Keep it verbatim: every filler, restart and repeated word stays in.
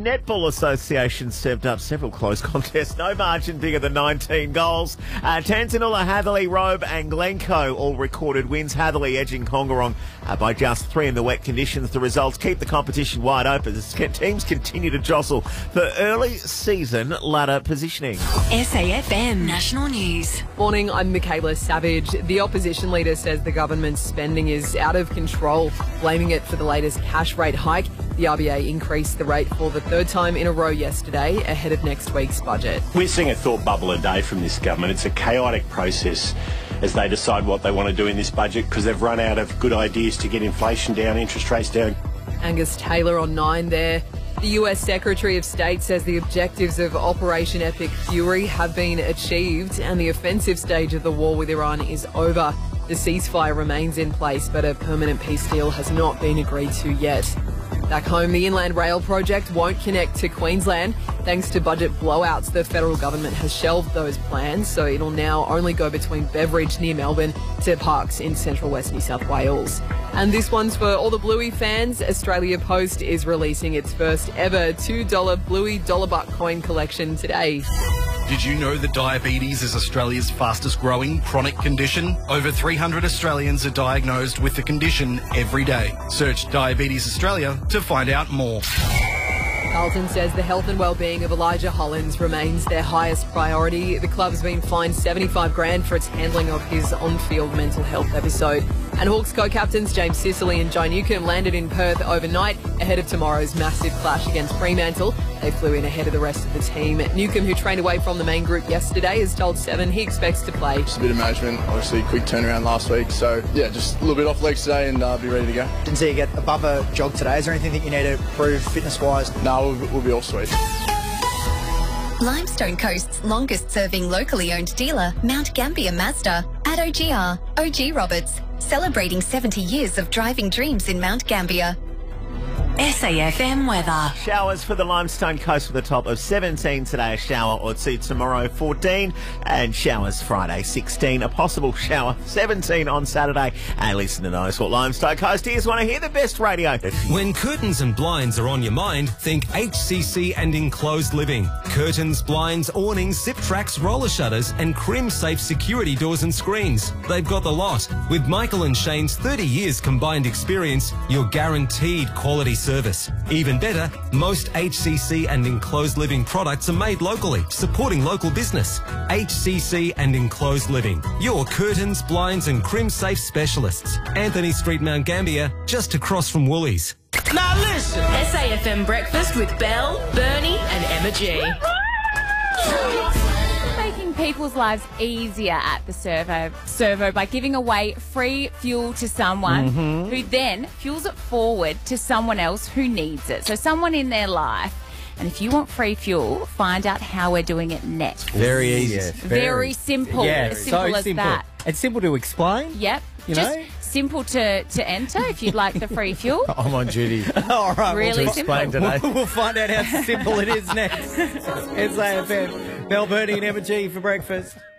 Netball Association served up several close contests. No margin bigger than nineteen goals. Uh, Tantanoola, Hatherley, Robe and Glencoe all recorded wins. Hatherley edging Congarong uh, by just three in the wet conditions. The results keep the competition wide open as teams continue to jostle for early season ladder positioning. S A F M National News. Morning, I'm Michaela Savage. The opposition leader says the government's spending is out of control, blaming it for the latest cash rate hike. The R B A increased the rate for the third time in a row yesterday, ahead of next week's budget. We're seeing a thought bubble a day from this government. It's a chaotic process as they decide what they want to do in this budget because they've run out of good ideas to get inflation down, interest rates down. Angus Taylor on nine there. The U S Secretary of State says the objectives of Operation Epic Fury have been achieved and the offensive stage of the war with Iran is over. The ceasefire remains in place, but a permanent peace deal has not been agreed to yet. Back home, the Inland Rail project won't connect to Queensland. Thanks to budget blowouts, the federal government has shelved those plans, so it'll now only go between Beveridge near Melbourne to Parkes in central west New South Wales. And this one's for all the Bluey fans. Australia Post is releasing its first ever two dollar Bluey dollar buck coin collection today. Did you know that diabetes is Australia's fastest growing chronic condition? Over three hundred Australians are diagnosed with the condition every day. Search Diabetes Australia to find out more. Carlton says the health and well-being of Elijah Hollins remains their highest priority. The club's been fined seventy-five grand for its handling of his on-field mental health episode. And Hawks co-captains James Sicily and Joe Newcombe landed in Perth overnight ahead of tomorrow's massive clash against Fremantle. They flew in ahead of the rest of the team. Newcombe, who trained away from the main group yesterday, has told Seven he expects to play. Just a bit of management, obviously quick turnaround last week. So, yeah, just a little bit off legs today and uh, be ready to go. Didn't see you get above a jog today. Is there anything that you need to improve fitness-wise? No, we'll, we'll be all sweet. Limestone Coast's longest serving locally owned dealer, Mount Gambier Mazda, at O G R, O G Roberts, celebrating seventy years of driving dreams in Mount Gambier. S A F M weather. Showers for the Limestone Coast with a top of seventeen today, a shower or two tomorrow, fourteen, and showers Friday, sixteen, a possible shower, seventeen on Saturday. And listen to those what Limestone Coast is. Want to hear the best radio? When curtains and blinds are on your mind, think H C C and Enclosed Living. Curtains, blinds, awnings, zip tracks, roller shutters and Crim Safe security doors and screens. They've got the lot. With Michael and Shane's thirty years combined experience, you're guaranteed quality service. Even better, most H C C and Enclosed Living products are made locally, supporting local business. H C C and Enclosed Living, your curtains, blinds and Crim Safe specialists. Anthony Street, Mount Gambier, just across from Woolies. Now listen. S A F M Breakfast with Belle, Bernie and Emma G. Making people's lives easier at the servo, servo by giving away free fuel to someone Mm-hmm. who then fuels it forward to someone else who needs it. So someone in their life. And if you want free fuel, find out how we're doing it next. Very easy. Yes, very, very simple. Yeah, as simple so as simple. that. It's simple to explain. Yep. You Just know? simple to, to enter if you'd like the free fuel. I'm on duty. All right, Really we'll simple. explain today. We'll, we'll find out how simple it is next. S A F M. Mel, Bernie and Emma G for breakfast.